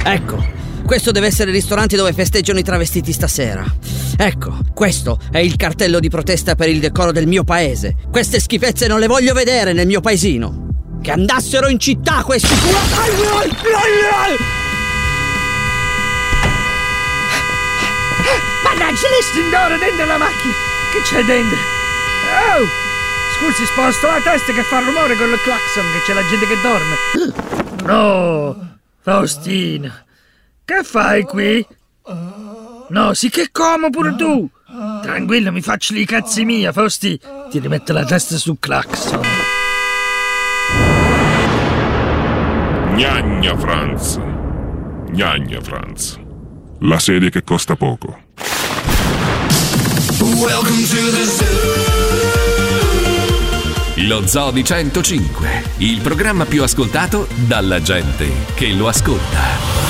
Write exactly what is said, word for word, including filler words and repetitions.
Ecco, questo deve essere il ristorante dove festeggiano i travestiti stasera. Ecco, questo è il cartello di protesta per il decoro del mio paese. Queste schifezze non le voglio vedere nel mio paesino. Che andassero in città questi culo... Mannaggia, lei stindora dentro la macchina. Che c'è dentro? Oh, scusi, sposto la testa che fa rumore con il clacson, che c'è la gente che dorme. No, Faustina, che fai qui? No, sì che como pure tu. Tranquillo, mi faccio i cazzi mia, Fausti. Ti rimetto la testa sul clacson. Gnagna Franz. Gnagna Franz. La serie che costa poco. Welcome to the zoo. Lo Zoo di centocinque, il programma più ascoltato dalla gente che lo ascolta.